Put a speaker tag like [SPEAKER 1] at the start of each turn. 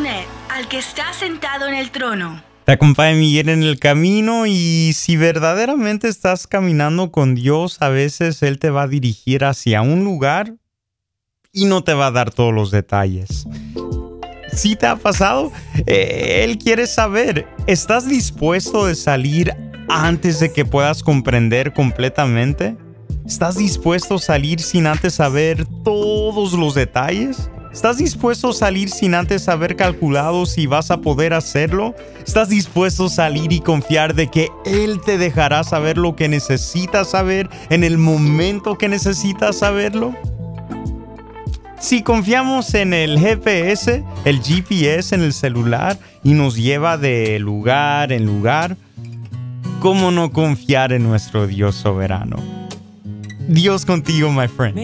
[SPEAKER 1] Internet, al que está sentado en el trono.
[SPEAKER 2] Te acompaña Miguel en el camino, y si verdaderamente estás caminando con Dios, a veces Él te va a dirigir hacia un lugar y no te va a dar todos los detalles. ¿Sí te ha pasado? Él quiere saber, ¿estás dispuesto de salir antes de que puedas comprender completamente? ¿Estás dispuesto a salir sin antes saber todos los detalles? ¿Estás dispuesto a salir sin antes haber calculado si vas a poder hacerlo? ¿Estás dispuesto a salir y confiar de que Él te dejará saber lo que necesitas saber en el momento que necesitas saberlo? Si confiamos en el GPS en el celular y nos lleva de lugar en lugar, ¿cómo no confiar en nuestro Dios soberano? Dios contigo, my friend.